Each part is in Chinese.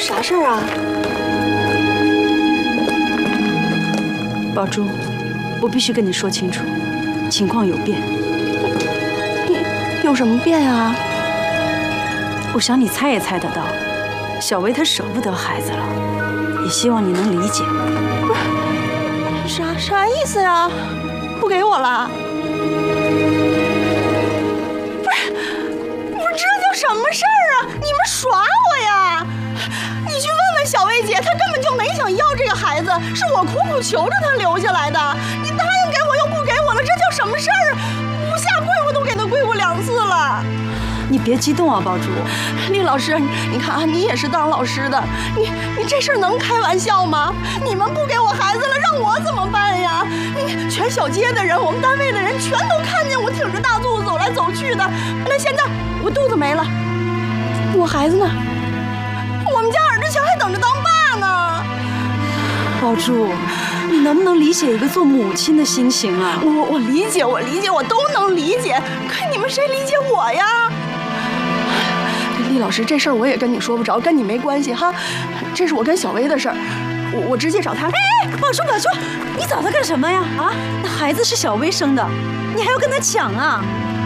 啥事儿啊？ 宝珠，我必须跟你说清楚，情况有变。 有什么变啊？ 我想你猜也猜得到，小薇她舍不得孩子了，也希望你能理解。 啥意思呀？不给我了？不是，这叫什么事儿啊？你们耍我呀？你去问问小薇姐，她根本就没想要这个孩子，是我苦苦求着她留下来的。你答应给我又不给我了，这叫什么事儿啊？不下跪我都给她跪过2次了。 你别激动啊，宝珠。 厉老师，你看啊，你也是当老师的，你这事儿能开玩笑吗？你们不给我孩子了，让我怎么办呀？你全小街的人，我们单位的人全都看见我挺着大肚子走来走去的。那现在我肚子没了，我孩子呢？我们家尔志强还等着当爸呢。 宝珠，你能不能理解一个做母亲的心情啊？ 我理解，我都能理解。可你们谁理解我呀？厉老师，这事儿我也跟你说不着，跟你没关系哈。这是我跟小薇的事儿，我直接找她。 哎，宝珠，你找她干什么呀？啊，那孩子是小薇生的，你还要跟她抢啊？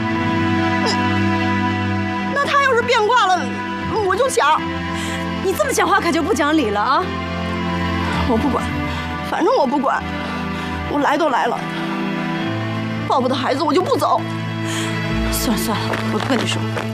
那她要是变卦了，我就抢。 你这么讲话可就不讲理了啊！ 我不管，反正我不管，我来都来了，抱不得孩子我就不走。 算了，我不跟你说。